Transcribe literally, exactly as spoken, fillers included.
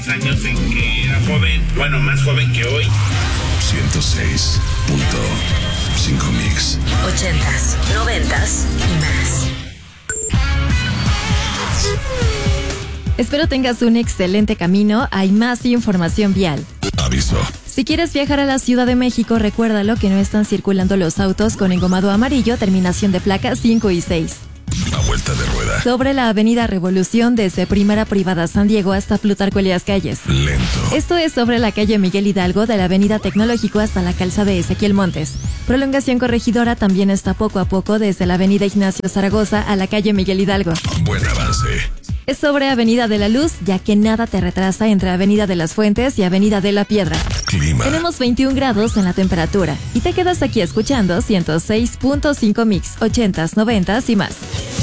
Años en que era joven, bueno, más joven que hoy. ciento seis punto cinco Mix. Ochentas, noventas y más. Espero tengas un excelente camino. Hay más información vial. Aviso. Si quieres viajar a la Ciudad de México, recuérdalo que no están circulando los autos con engomado amarillo, terminación de placa cinco y seis. A vuelta de rueda. Sobre la avenida Revolución, desde Primera Privada San Diego hasta Plutarco Elías Calles. Lento. Esto es sobre la calle Miguel Hidalgo, de la avenida Tecnológico hasta la calzada de Ezequiel Montes. Prolongación Corregidora también está poco a poco desde la avenida Ignacio Zaragoza a la calle Miguel Hidalgo. Buen avance. Es sobre Avenida de la Luz, ya que nada te retrasa entre Avenida de las Fuentes y Avenida de la Piedra. Clima. Tenemos veintiún grados en la temperatura y te quedas aquí escuchando ciento seis punto cinco Mix, ochentas, noventas y más.